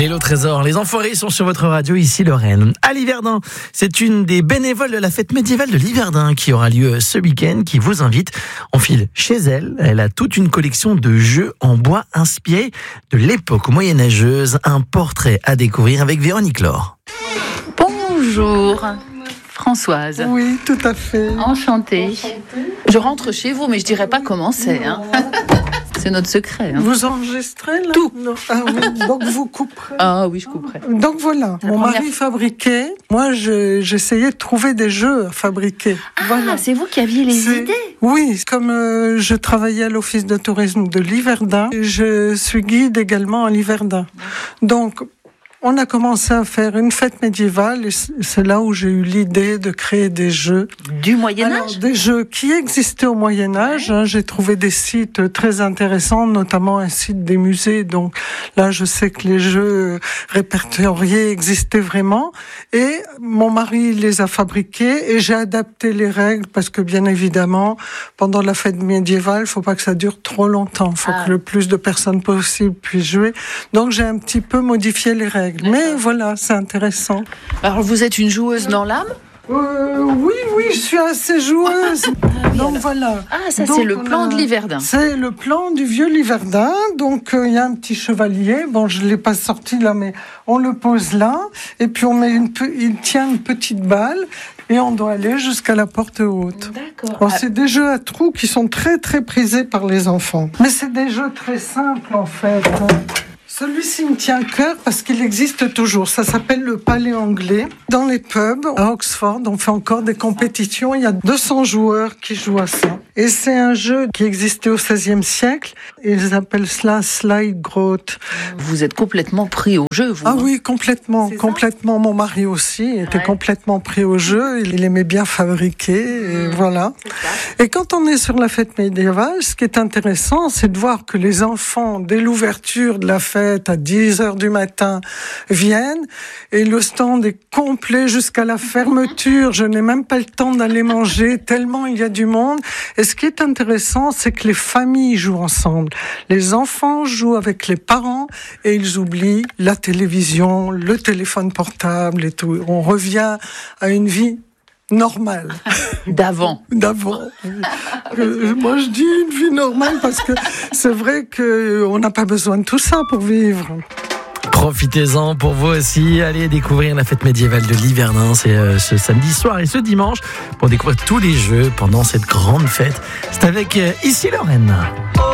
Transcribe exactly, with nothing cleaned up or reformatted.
Lélo Trésor, les Enfoirés sont sur votre radio, ici Lorraine. À Liverdun, c'est une des bénévoles de la fête médiévale de Liverdun qui aura lieu ce week-end, qui vous invite. On file chez elle, elle a toute une collection de jeux en bois inspirés de l'époque moyenâgeuse. Un portrait à découvrir avec Véronique Laure. Bonjour Françoise. Oui, tout à fait. Enchantée. Je rentre chez vous, mais je dirais pas comment c'est. Hein. C'est notre secret. Hein. Vous enregistrez là ? Tout. Non. Ah oui, donc vous couperez. Ah oui, je couperai. Donc voilà, La mon première... mari fabriquait. Moi, je, j'essayais de trouver des jeux à fabriquer. Ah, voilà. C'est vous qui aviez les C'est... idées. Oui, comme euh, je travaillais à l'office de tourisme de Liverdun, je suis guide également à Liverdun. Donc, on a commencé à faire une fête médiévale et c'est là où j'ai eu l'idée de créer des jeux. Du Moyen-Âge ? Alors, des jeux qui existaient au Moyen-Âge. Ouais. Hein, j'ai trouvé des sites très intéressants, notamment un site des musées. Donc là, je sais que les jeux répertoriés existaient vraiment. Et mon mari les a fabriqués et j'ai adapté les règles parce que bien évidemment, pendant la fête médiévale, il faut pas que ça dure trop longtemps. Il faut ah. que le plus de personnes possible puissent jouer. Donc j'ai un petit peu modifié les règles. D'accord. Mais voilà, c'est intéressant. Alors, vous êtes une joueuse dans l'âme ? euh, Oui, oui, je suis assez joueuse. Ah, oui, donc alors. Voilà. Ah, ça donc, c'est le plan a... de Liverdun. C'est le plan du vieux Liverdun. Donc il euh, y a un petit chevalier. Bon, je l'ai pas sorti là, mais on le pose là. Et puis on met une, il tient une petite balle. Et on doit aller jusqu'à la porte haute. D'accord. Bon, c'est des jeux à trous qui sont très très prisés par les enfants. Mais c'est des jeux très simples en fait. Celui-ci me tient à cœur parce qu'il existe toujours. Ça s'appelle le palais anglais. Dans les pubs, à Oxford, on fait encore des compétitions. Il y a deux cents joueurs qui jouent à ça. Et c'est un jeu qui existait au seizième siècle. Ils appellent cela Slide Grotte. Vous êtes complètement pris au jeu, vous ? Ah oui, complètement. C'est complètement. Ça ? Mon mari aussi était ouais. complètement pris au jeu. Il aimait bien fabriquer. Et mmh. voilà. Et quand on est sur la fête médiévale, ce qui est intéressant, c'est de voir que les enfants, dès l'ouverture de la fête, à dix heures du matin, viennent et le stand est complet jusqu'à la fermeture. Je n'ai même pas le temps d'aller manger tellement il y a du monde. Et ce qui est intéressant, c'est que les familles jouent ensemble. Les enfants jouent avec les parents et ils oublient la télévision, le téléphone portable et tout. On revient à une vie normale. D'avant. D'avant. euh, moi, je dis une vie normale parce que c'est vrai qu'on n'a pas besoin de tout ça pour vivre. Profitez-en pour vous aussi. Allez découvrir la fête médiévale de Liverdun. C'est euh, ce samedi soir et ce dimanche pour découvrir tous les jeux pendant cette grande fête. C'est avec euh, ici Lorraine.